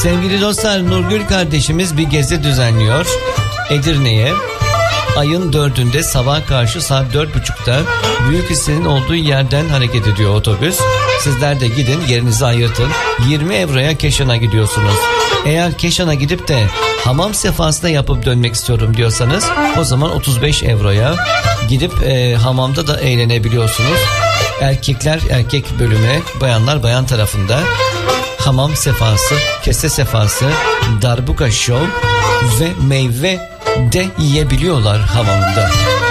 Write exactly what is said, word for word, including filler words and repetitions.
Sevgili dostlar, Nurgül kardeşimiz bir gezi düzenliyor Edirne'ye. Ayın dördünde sabah karşı saat dört buçukta Büyük İstin'in olduğu yerden hareket ediyor otobüs. Sizler de gidin, yerinizi ayırtın. yirmi euroya Keşan'a gidiyorsunuz. Eğer Keşan'a gidip de hamam sefası da yapıp dönmek istiyorum diyorsanız o zaman otuz beş euroya gidip e, hamamda da eğlenebiliyorsunuz. Erkekler erkek bölüme, bayanlar bayan tarafında hamam sefası, kese sefası, darbuka show ve meyve de yiyebiliyorlar hamamda.